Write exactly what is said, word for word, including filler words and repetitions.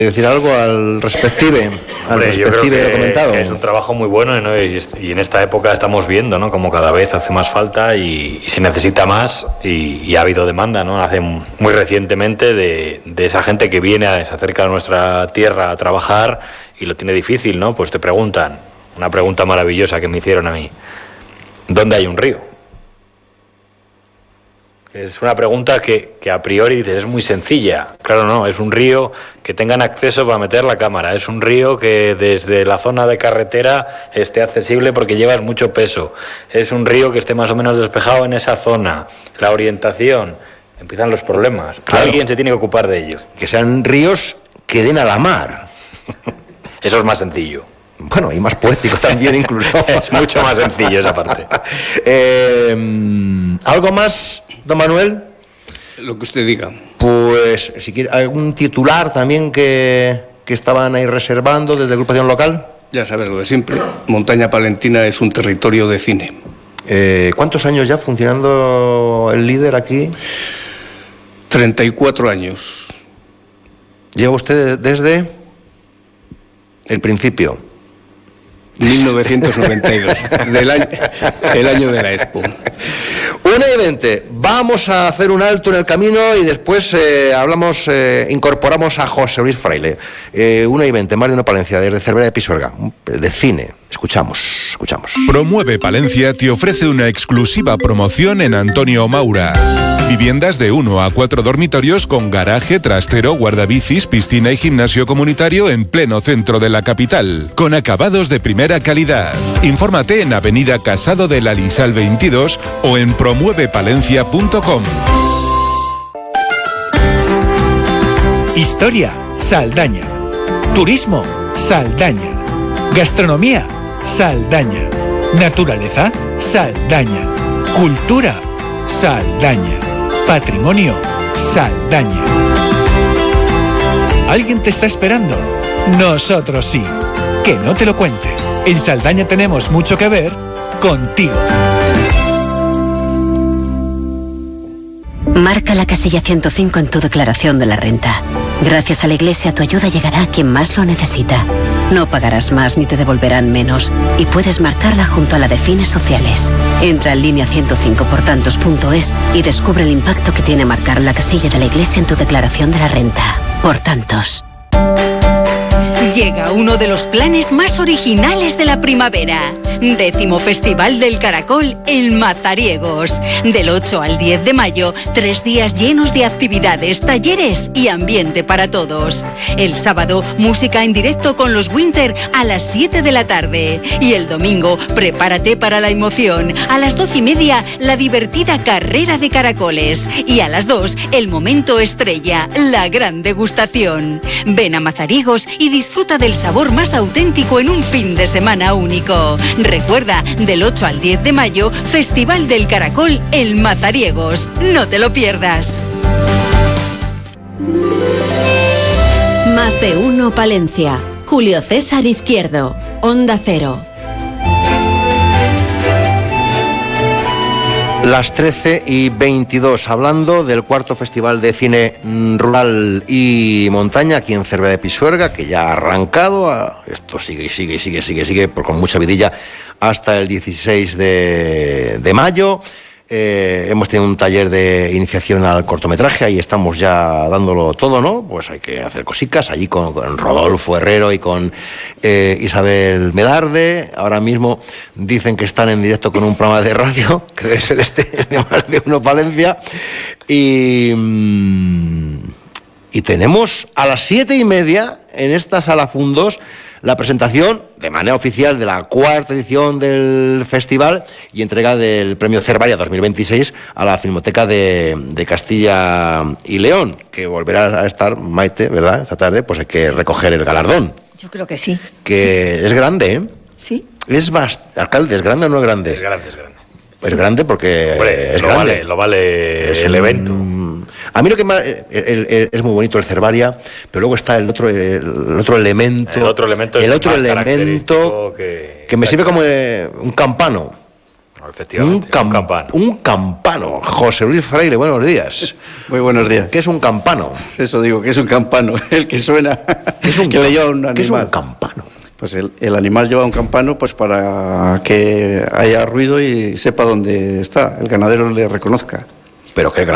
decir algo al respective, al Hombre, yo respective creo que, comentado. que es un trabajo muy bueno, ¿no? y, y en esta época estamos viendo, ¿no?, como cada vez hace más falta y, y se necesita más y, y ha habido demanda, ¿no?, hace muy recientemente de, de esa gente que viene, a, se acerca a nuestra tierra a trabajar y lo tiene difícil, ¿no? Pues te preguntan, una pregunta maravillosa que me hicieron a mí: ¿dónde hay un río? Es una pregunta que, que a priori dices, es muy sencilla. Claro, no, es un río que tengan acceso para meter la cámara, es un río que desde la zona de carretera esté accesible porque llevas mucho peso, es un río que esté más o menos despejado en esa zona, la orientación, empiezan los problemas. Claro. Alguien se tiene que ocupar de ello. Que sean ríos que den a la mar. Eso es más sencillo. Bueno, y más poético también incluso. Es mucho más sencillo esa parte. eh, ¿Algo más, don Manuel? Lo que usted diga. Pues, si quiere, ¿algún titular también que, que estaban ahí reservando desde agrupación local? Ya sabes lo de siempre. Montaña Palentina es un territorio de cine. Eh, ¿Cuántos años ya funcionando el líder aquí? treinta y cuatro años. ¿Lleva usted desde el principio? mil novecientos noventa y dos, del año, el año de la Expo. una y veinte, vamos a hacer un alto en el camino y después eh, hablamos, eh, incorporamos a José Luis Fraile. Eh, una y veinte, Mar de Uno Palencia, desde Cervera de Pisuerga, de cine. Escuchamos, escuchamos. Promueve Palencia te ofrece una exclusiva promoción en Antonio Maura. Viviendas de uno a cuatro dormitorios con garaje, trastero, guardabicis, piscina y gimnasio comunitario en pleno centro de la capital, con acabados de primera calidad. Infórmate en Avenida Casado de la Lisal veintidós o en promueve palencia punto com. Historia, Saldaña. Turismo, Saldaña. Gastronomía, Saldaña. Naturaleza, Saldaña. Cultura, Saldaña. Patrimonio, Saldaña. ¿Alguien te está esperando? Nosotros sí. Que no te lo cuente. En Saldaña tenemos mucho que ver contigo. Marca la casilla ciento cinco en tu declaración de la renta. Gracias a la Iglesia tu ayuda llegará a quien más lo necesita. No pagarás más ni te devolverán menos y puedes marcarla junto a la de fines sociales. Entra en línea ciento cinco por tantos punto es y descubre el impacto que tiene marcar la casilla de la Iglesia en tu declaración de la renta. Por tantos. Llega uno de los planes más originales de la primavera. Décimo Festival del Caracol en Mazariegos. Del ocho al diez de mayo, tres días llenos de actividades, talleres y ambiente para todos. El sábado, música en directo con los Winter a las siete de la tarde. Y el domingo, prepárate para la emoción. A las doce y media, la divertida carrera de caracoles. Y a las dos, el momento estrella, la gran degustación. Ven a Mazariegos y disfruta del sabor más auténtico en un fin de semana único. Recuerda, del ocho al diez de mayo, Festival del Caracol en Mazariegos. No te lo pierdas. Más de Uno Palencia. Julio César Izquierdo. Onda Cero. Las trece y veintidós, hablando del cuarto Festival de Cine Rural y Montaña aquí en Cervera de Pisuerga, que ya ha arrancado. Esto sigue y sigue y sigue, sigue, sigue, con mucha vidilla, hasta el dieciséis de, de mayo. Eh, hemos tenido un taller de iniciación al cortometraje, ahí estamos ya dándolo todo, ¿no? Pues hay que hacer cositas, allí con, con Rodolfo Herrero y con eh, Isabel Medarde. Ahora mismo dicen que están en directo con un programa de radio, que debe ser este, de Más de Uno Palencia. Y, y tenemos a las siete y media en esta sala Fundos la presentación de manera oficial de la cuarta edición del festival y entrega del premio Cervaria dos mil veintiséis a la Filmoteca de, de Castilla y León, que volverá a estar, Maite, ¿verdad? Esta tarde pues hay que recoger el galardón. Yo creo que sí. Que es grande, ¿eh? Sí. Es bast- alcalde, ¿es grande o no es grande? Es grande, es grande. Es sí. grande porque Hombre, es lo grande. vale, lo vale es el un... evento. A mí lo que más... El, el, el, es muy bonito el Cervaria, pero luego está el otro, el, el otro elemento... El otro elemento el es otro más elemento característico que... que me sirve como eh, un campano. efectivamente. Un, cam- un campano. Un campano. José Luis Fraile, buenos días. Muy buenos días. ¿Qué es un campano? Eso digo, que es un campano, el que suena, ¿Qué es un, que le lleva un animal. ¿Qué es un campano? Pues el, el animal lleva un campano pues para que haya ruido y sepa dónde está, el ganadero le reconozca. Pero qué